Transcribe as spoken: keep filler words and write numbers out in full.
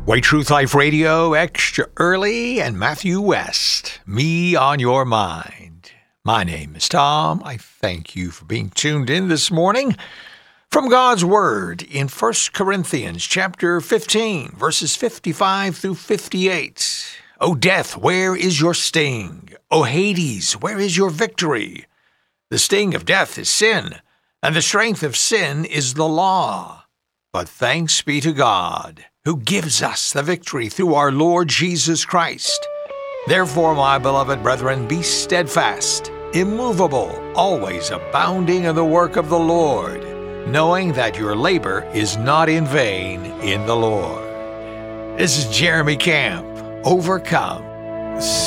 Way Truth Life Radio, Extra Early, and Matthew West, Me on Your Mind. My name is Tom. I thank you for being tuned in this morning. From God's Word in First Corinthians chapter fifteen, verses fifty-five through fifty-eight. O death, where is your sting? O Hades, where is your victory? The sting of death is sin, and the strength of sin is the law. But thanks be to God, who gives us the victory through our Lord Jesus Christ. Therefore, my beloved brethren, be steadfast, immovable, always abounding in the work of the Lord, knowing that your labor is not in vain in the Lord. This is Jeremy Camp, Overcome.